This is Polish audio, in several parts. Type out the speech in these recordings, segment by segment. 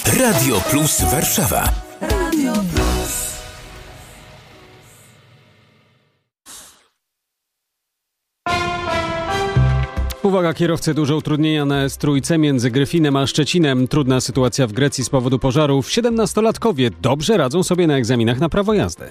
Radio Plus Warszawa. Radio Plus. Uwaga kierowcy, duże utrudnienia na S3 między Gryfinem a Szczecinem. Trudna sytuacja w Grecji z powodu pożarów. 17-latkowie dobrze radzą sobie na egzaminach na prawo jazdy.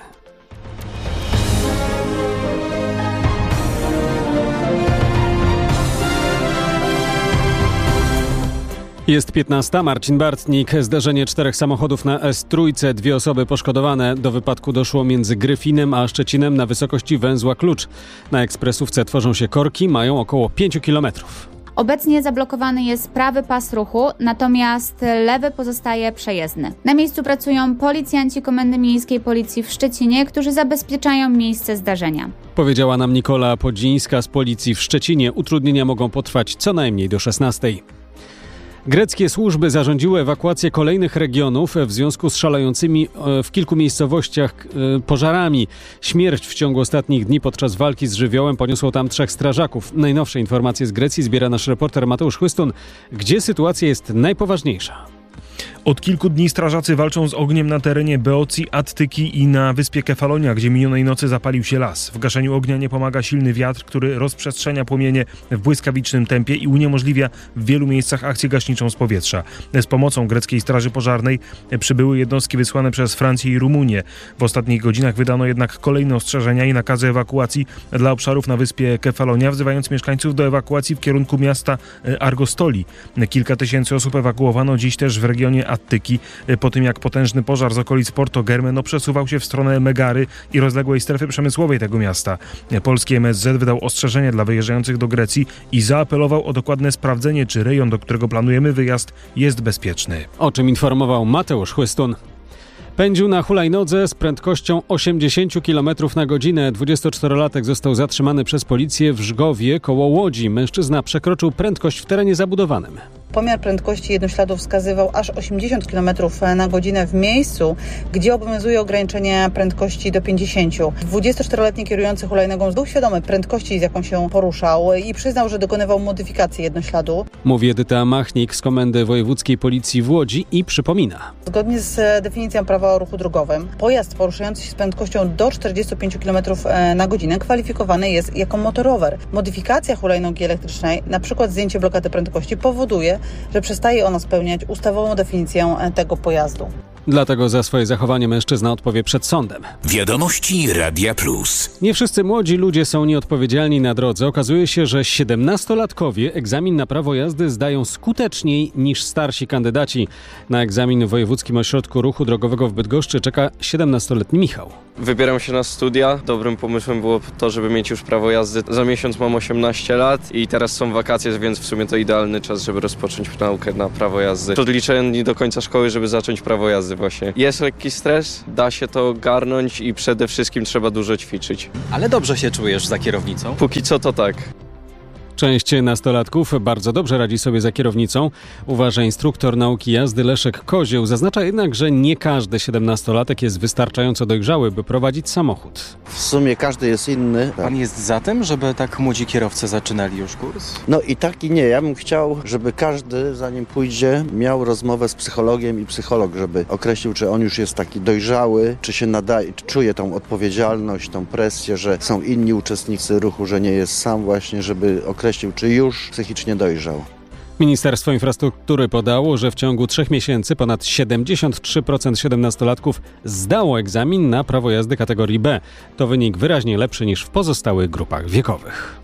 Jest 15. Marcin Bartnik. Zdarzenie 4 samochodów na S3. 2 osoby poszkodowane. Do wypadku doszło między Gryfinem a Szczecinem na wysokości węzła Klucz. Na ekspresówce tworzą się korki, mają około 5 km. Obecnie zablokowany jest prawy pas ruchu, natomiast lewy pozostaje przejezdny. Na miejscu pracują policjanci Komendy Miejskiej Policji w Szczecinie, którzy zabezpieczają miejsce zdarzenia. Powiedziała nam Nikola Podzińska z Policji w Szczecinie. Utrudnienia mogą potrwać co najmniej do 16. Greckie służby zarządziły ewakuację kolejnych regionów w związku z szalejącymi w kilku miejscowościach pożarami. Śmierć w ciągu ostatnich dni podczas walki z żywiołem poniosło tam 3 strażaków. Najnowsze informacje z Grecji zbiera nasz reporter Mateusz Chłystun. Gdzie sytuacja jest najpoważniejsza? Od kilku dni strażacy walczą z ogniem na terenie Beocji, Attyki i na wyspie Kefalonia, gdzie minionej nocy zapalił się las. W gaszeniu ognia nie pomaga silny wiatr, który rozprzestrzenia płomienie w błyskawicznym tempie i uniemożliwia w wielu miejscach akcję gaśniczą z powietrza. Z pomocą greckiej straży pożarnej przybyły jednostki wysłane przez Francję i Rumunię. W ostatnich godzinach wydano jednak kolejne ostrzeżenia i nakazy ewakuacji dla obszarów na wyspie Kefalonia, wzywając mieszkańców do ewakuacji w kierunku miasta Argostoli. Kilka tysięcy osób ewakuowano dziś też w regionie Attyki, po tym jak potężny pożar z okolic Porto Germeno przesuwał się w stronę Megary i rozległej strefy przemysłowej tego miasta. Polski MSZ wydał ostrzeżenie dla wyjeżdżających do Grecji i zaapelował o dokładne sprawdzenie, czy rejon, do którego planujemy wyjazd, jest bezpieczny. O czym informował Mateusz Chłystun. Pędził na hulajnodze z prędkością 80 km na godzinę. 24-latek został zatrzymany przez policję w Żgowie koło Łodzi. Mężczyzna przekroczył prędkość w terenie zabudowanym. Pomiar prędkości jednośladu wskazywał aż 80 km na godzinę w miejscu, gdzie obowiązuje ograniczenie prędkości do 50. 24-letni kierujący hulajnogą był świadomy prędkości, z jaką się poruszał i przyznał, że dokonywał modyfikacji jednośladu. Mówi Edyta Machnik z Komendy Wojewódzkiej Policji w Łodzi i przypomina. Zgodnie z definicją prawa o ruchu drogowym, pojazd poruszający się z prędkością do 45 km na godzinę kwalifikowany jest jako motorower. Modyfikacja hulajnogi elektrycznej, na przykład zdjęcie blokady prędkości, powoduje, że przestaje ona spełniać ustawową definicję tego pojazdu. Dlatego za swoje zachowanie mężczyzna odpowie przed sądem. Wiadomości Radia Plus. Nie wszyscy młodzi ludzie są nieodpowiedzialni na drodze. Okazuje się, że 17-latkowie egzamin na prawo jazdy zdają skuteczniej niż starsi kandydaci. Na egzamin w Wojewódzkim Ośrodku Ruchu Drogowego w Bydgoszczy czeka 17-letni Michał. Wybieram się na studia. Dobrym pomysłem było to, żeby mieć już prawo jazdy. Za miesiąc mam 18 lat i teraz są wakacje, więc w sumie to idealny czas, żeby rozpocząć naukę na prawo jazdy. Odliczałem dni do końca szkoły, żeby zacząć prawo jazdy właśnie. Jest lekki stres, da się to ogarnąć i przede wszystkim trzeba dużo ćwiczyć. Ale dobrze się czujesz za kierownicą? Póki co to tak. Część nastolatków bardzo dobrze radzi sobie za kierownicą, uważa instruktor nauki jazdy Leszek Kozieł. Zaznacza jednak, że nie każdy 17-latek jest wystarczająco dojrzały, by prowadzić samochód. W sumie każdy jest inny. Pan jest za tym, żeby tak młodzi kierowcy zaczynali już kurs? No i tak i nie. Ja bym chciał, żeby każdy, zanim pójdzie, miał rozmowę z psychologiem i psycholog, żeby określił, czy on już jest taki dojrzały, czy się nadaje, czy czuje tą odpowiedzialność, tą presję, że są inni uczestnicy ruchu, że nie jest sam właśnie, żeby określił, czy już psychicznie dojrzał. Ministerstwo Infrastruktury podało, że w ciągu 3 miesięcy ponad 73% 17-latków zdało egzamin na prawo jazdy kategorii B. To wynik wyraźnie lepszy niż w pozostałych grupach wiekowych.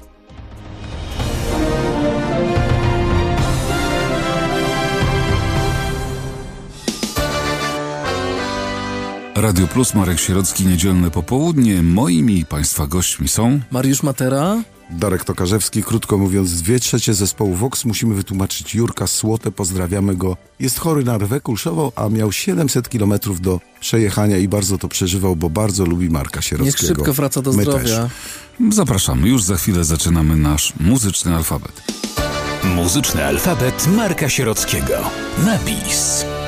Radio Plus, Marek Sierocki, niedzielne popołudnie. Moimi i Państwa gośćmi są Mariusz Matera, Darek Tokarzewski. Krótko mówiąc, 2/3 zespołu Vox musimy wytłumaczyć Jurka Słotę, pozdrawiamy go. Jest chory na rwę kulszową, a miał 700 km do przejechania i bardzo to przeżywał, bo bardzo lubi Marka Sierockiego. Niech szybko wraca do zdrowia. Też. Zapraszamy, już za chwilę zaczynamy nasz muzyczny alfabet. Muzyczny alfabet Marka Sierockiego. Na bis.